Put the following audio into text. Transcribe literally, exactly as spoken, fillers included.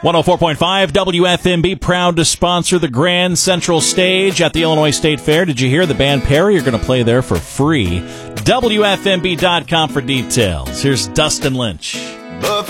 one oh four point five W F M B, proud to sponsor the Grand Central Stage at the Illinois State Fair. Did you hear the band Perry are going to play there for free? W F M B dot com for details. Here's Dustin Lynch.